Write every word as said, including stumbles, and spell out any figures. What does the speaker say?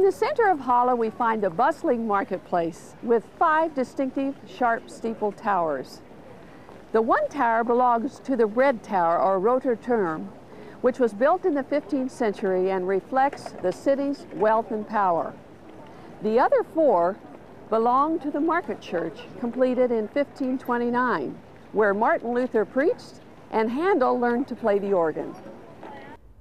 In the center of Halle, we find a bustling marketplace with five distinctive sharp steeple towers. The one tower belongs to the Red Tower, or Roter Turm, which was built in the fifteenth century and reflects the city's wealth and power. The other four belong to the Market Church, completed in fifteen twenty-nine, where Martin Luther preached and Handel learned to play the organ.